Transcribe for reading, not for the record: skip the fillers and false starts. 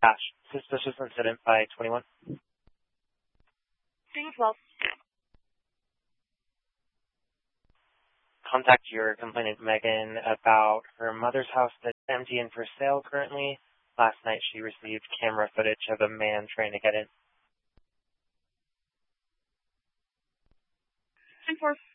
Gosh, suspicious incident by 21. Thing 12. Contact your complainant Megan about her mother's house that's empty and for sale currently. Last night she received camera footage of a man trying to get in. Thing 4.